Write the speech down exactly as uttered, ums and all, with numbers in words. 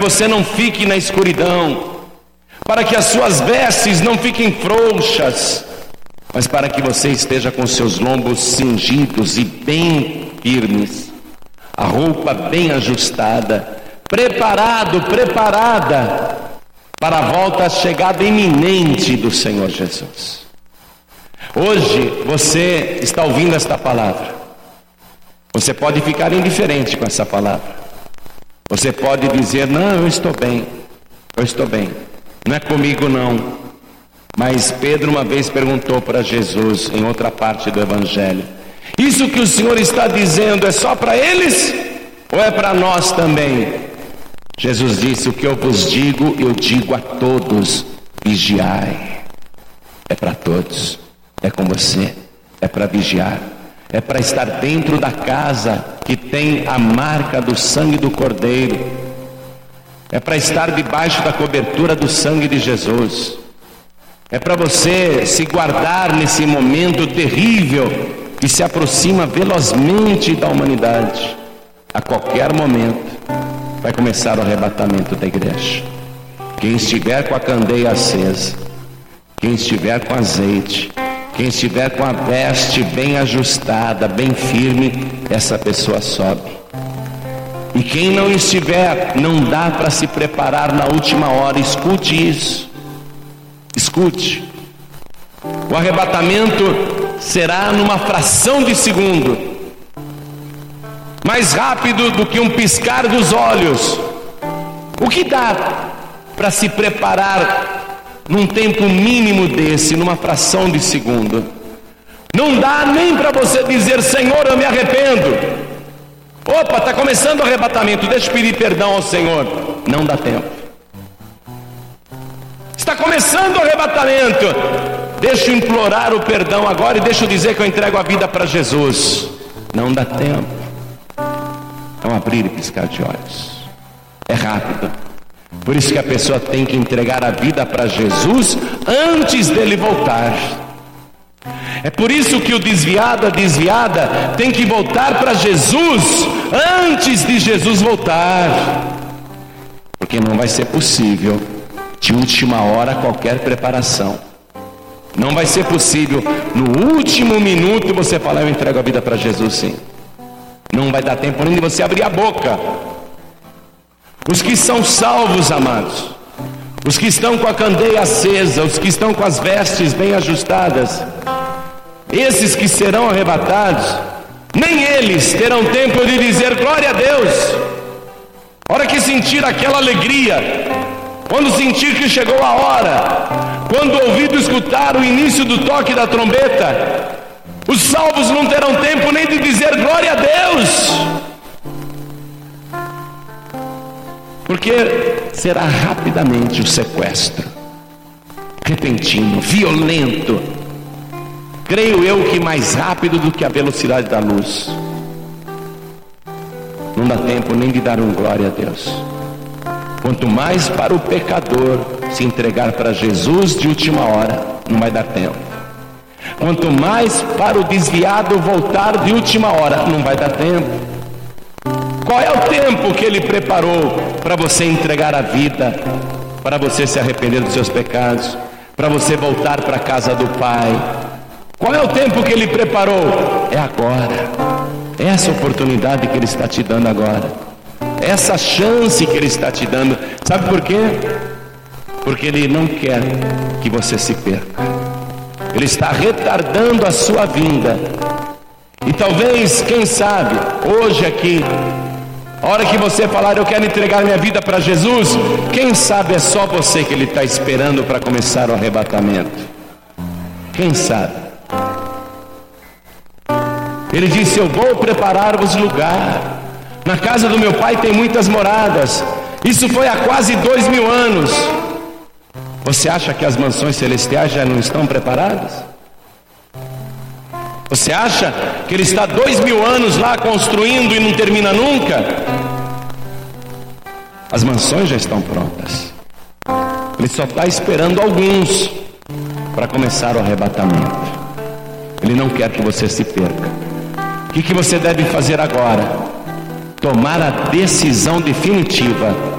você não fique na escuridão, para que as suas vestes não fiquem frouxas, mas para que você esteja com seus lombos cingidos e bem firmes, a roupa bem ajustada, preparado, preparada para a volta, a chegada iminente do Senhor Jesus. Hoje você está ouvindo esta palavra. Você pode ficar indiferente com essa palavra. Você pode dizer: não, eu estou bem, eu estou bem, não é comigo não. Mas Pedro uma vez perguntou para Jesus, em outra parte do Evangelho: isso que o Senhor está dizendo é só para eles ou é para nós também? Jesus disse: o que eu vos digo, eu digo a todos, vigiai. É para todos, é com você, é para vigiar, é para estar dentro da casa que tem a marca do sangue do Cordeiro, é para estar debaixo da cobertura do sangue de Jesus, é para você se guardar nesse momento terrível que se aproxima velozmente da humanidade. A qualquer momento vai começar o arrebatamento da igreja. Quem estiver com a candeia acesa, quem estiver com azeite, quem estiver com a veste bem ajustada, bem firme, essa pessoa sobe. E quem não estiver, não dá para se preparar na última hora. Escute isso, escute. O arrebatamento será numa fração de segundo, mais rápido do que um piscar dos olhos. O que dá para se preparar num tempo mínimo desse, numa fração de segundo? Não dá nem para você dizer: Senhor, eu me arrependo. Opa, está começando o arrebatamento, deixa eu pedir perdão ao Senhor. Não dá tempo. Está começando o arrebatamento, deixa eu implorar o perdão agora e deixa eu dizer que eu entrego a vida para Jesus. Não dá tempo. É um abrir e piscar de olhos. É rápido. Por isso que a pessoa tem que entregar a vida para Jesus antes dele voltar. É por isso que o desviado, a desviada, tem que voltar para Jesus antes de Jesus voltar. Porque não vai ser possível de última hora qualquer preparação. Não vai ser possível no último minuto você falar: eu entrego a vida para Jesus, sim. Não vai dar tempo nem de você abrir a boca. Os que são salvos, amados, os que estão com a candeia acesa, os que estão com as vestes bem ajustadas, esses que serão arrebatados, nem eles terão tempo de dizer glória a Deus. A hora que sentir aquela alegria, quando sentir que chegou a hora, quando o ouvido escutar o início do toque da trombeta, os salvos não terão tempo nem de dizer glória a Deus, porque será rapidamente o sequestro, repentino, violento. Creio eu que mais rápido do que a velocidade da luz. Não dá tempo nem de dar um glória a Deus. Quanto mais para o pecador se entregar para Jesus de última hora, não vai dar tempo. Quanto mais para o desviado voltar de última hora, não vai dar tempo. Qual é o tempo que Ele preparou para você entregar a vida, para você se arrepender dos seus pecados, para você voltar para a casa do Pai? Qual é o tempo que Ele preparou? É agora. É essa oportunidade que Ele está te dando agora. É essa chance que Ele está te dando. Sabe por quê? Porque Ele não quer que você se perca. Ele está retardando a sua vinda. E talvez, quem sabe, hoje aqui, a hora que você falar: eu quero entregar minha vida para Jesus, quem sabe é só você que Ele está esperando para começar o arrebatamento. Quem sabe? Ele disse: eu vou preparar-vos lugar. Na casa do meu Pai tem muitas moradas. Isso foi há quase dois mil anos. Você acha que as mansões celestiais já não estão preparadas? Você acha que Ele está dois mil anos lá construindo e não termina nunca? As mansões já estão prontas. Ele só está esperando alguns para começar o arrebatamento. Ele não quer que você se perca. O que, que você deve fazer agora? Tomar a decisão definitiva